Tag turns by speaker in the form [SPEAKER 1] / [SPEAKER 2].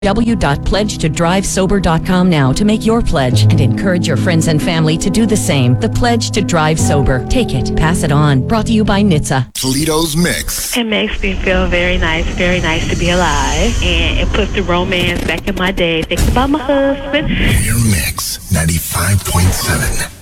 [SPEAKER 1] www.pledgetodrivesober.com now to make your pledge and encourage your friends and family to do the same. The Pledge to Drive Sober. Take it, pass it on. Brought to you by NHTSA.
[SPEAKER 2] Toledo's Mix.
[SPEAKER 3] It makes me feel very nice to be alive. And it puts the romance back in my day. Thinking about my husband.
[SPEAKER 2] Your Mix 95.7.